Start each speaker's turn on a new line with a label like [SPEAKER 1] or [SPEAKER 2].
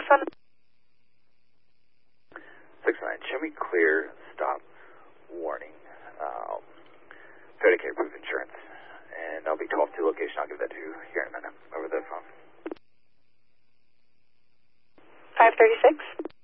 [SPEAKER 1] phone?
[SPEAKER 2] 69, show me clear, stop, warning. Predicate proof insurance. And I'll be 12-2 location. I'll give that to you here in a minute over the phone.
[SPEAKER 1] 536?